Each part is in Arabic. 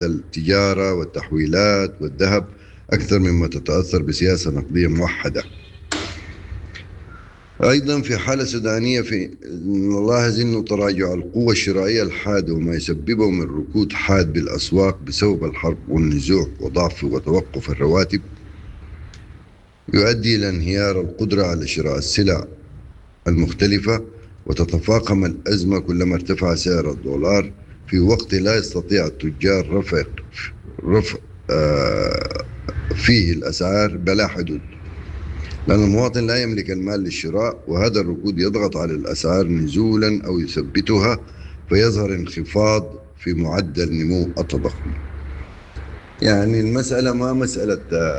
التجارة والتحويلات والذهب أكثر مما تتأثر بسياسة نقدية موحدة. أيضا في حالة سودانية نلاحظ أنه تراجع القوة الشرائية الحادة وما يسببه من ركود حاد بالأسواق بسبب الحرب والنزوع وضعف وتوقف الرواتب يؤدي إلى انهيار القدرة على شراء السلع المختلفة، وتتفاقم الأزمة كلما ارتفع سعر الدولار في وقت لا يستطيع التجار رفع فيه الأسعار بلا حدود، لأن المواطن لا يملك المال للشراء، وهذا الركود يضغط على الأسعار نزولا أو يثبتها، فيظهر انخفاض في معدل نمو التضخم. يعني المسألة ما مسألة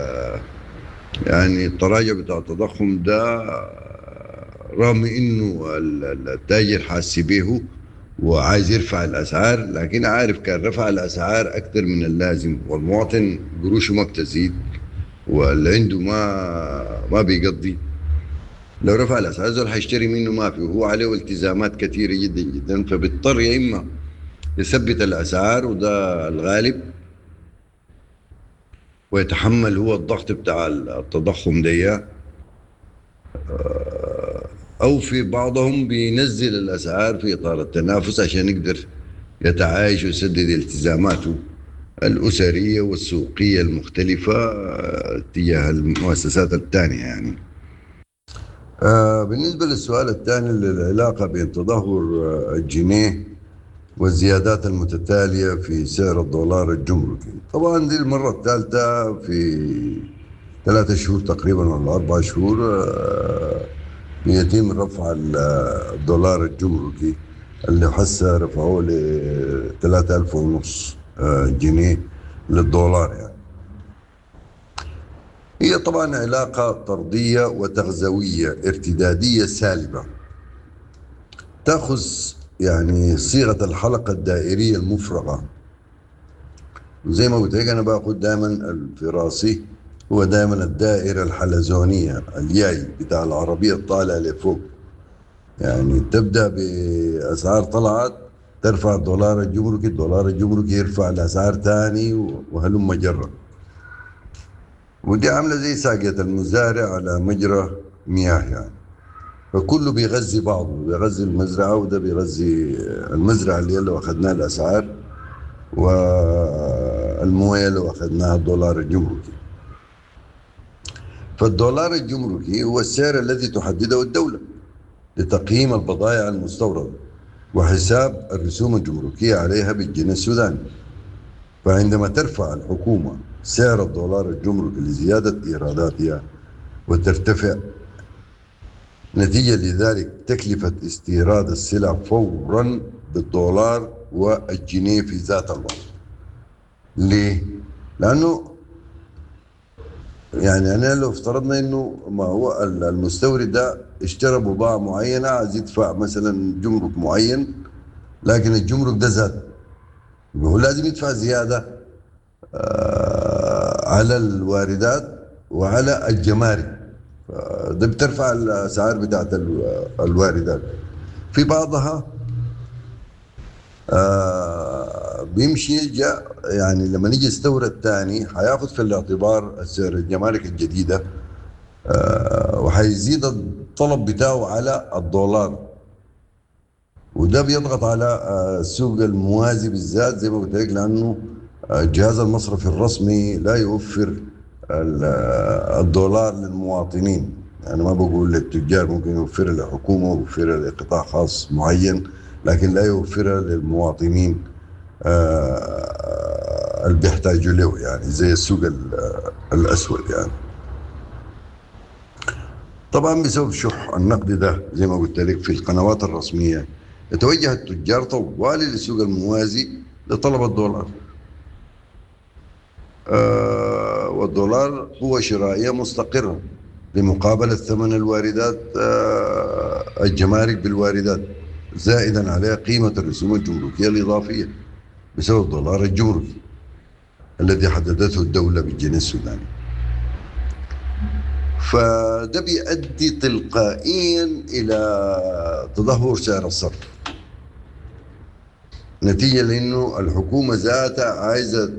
يعني التراجع بتاع التضخم ده رغم انه التاجر حاسس به وعايز يرفع الاسعار، لكن عارف كان رفع الاسعار اكثر من اللازم والمواطن قروشه ما بتزيد واللي عنده ما بيقضي، لو رفع الاسعار زول حيشتري منه ما في، وهو عليه التزامات كثيره جدا جدا، فبيضطر يا اما يثبت الاسعار وده الغالب ويتحمل هو الضغط بتاع التضخم ده، أو في بعضهم بينزل الأسعار في إطار التنافس عشان يقدر يتعايش ويسدد التزاماته الأسرية والسوقية المختلفة تجاه المؤسسات الثانية. يعني بالنسبة للسؤال الثاني للعلاقة بين تدهور الجنيه والزيادات المتتالية في سعر الدولار الجمركي، طبعا دي المرة الثالثة في 3 شهور تقريبا ولا 4 شهور يتم رفع الدولار الجمركي اللي حسه رفعوه ل 3,500 جنيه للدولار. يعني هي طبعا علاقة طردية وتغزوية ارتدادية سالبة تأخذ يعني صيغة الحلقة الدائرية المفرغة، وزي ما قلت لك أنا باخد دائما في راسي هو دائما الدائرة الحلزونية الياي بتاع العربية الطالعة لفوق، يعني تبدأ بأسعار طلعت ترفع الدولار الجمركي، الدولار الجمركي يرفع الأسعار تاني وهلم جرة، ودي عاملة زي ساقية المزارع على مجرى مياه، يعني فكله بيغذي بعضه، بيغذي المزرعة وده بيغذي المزرعة اللي لو أخذناها الأسعار والموية لو أخذناها الدولار الجمركي. فالدولار الجمركي هو السعر الذي تحدده الدولة لتقييم البضائع المستوردة وحساب الرسوم الجمركية عليها بالجنيه السوداني، فعندما ترفع الحكومة سعر الدولار الجمركي لزيادة إيراداتها وترتفع نتيجة لذلك تكلفة استيراد السلع فورا بالدولار والجنيه في ذات الوقت. ليه؟ لأنه يعني أنا لو افترضنا إنه ما هو المستورد ده اشترى بضاعة معينة عايز يدفع مثلا جمرك معين، لكن الجمرك ده زاد، هو لازم يدفع زيادة على الواردات وعلى الجمارك، ده بترفع الأسعار بتاعت الواردات. في بعضها بيمشي يعني لما نيجي يستورد تاني حياخد في الاعتبار السعر الجمارك الجديدة وحيزيد الطلب بتاعه على الدولار، وده بيضغط على السوق الموازي بالذات زي ما قلت لك، لأنه الجهاز المصرفي الرسمي لا يوفر الدولار للمواطنين. أنا ما بقول للتجار، ممكن يوفرها لحكومة ويوفرها لقطاع خاص معين، لكن لا يوفرها للمواطنين اللي بيحتاجوا له، يعني زي السوق الأسود. يعني طبعا بسبب شح النقد ده زي ما قلت لك في القنوات الرسمية يتوجه التجار طوالي للسوق الموازي لطلب الدولار، والدولار قوة شرائية مستقرة لمقابلة ثمن الواردات الجمارك بالواردات، زائدا عليها قيمة الرسوم الجمركية الإضافية بسبب الدولار الجمركي الذي حددته الدولة بالجنيه السوداني. فده بيؤدي تلقائيا إلى تدهور سعر الصرف، نتيجة لأنه الحكومة ذاتها عايزة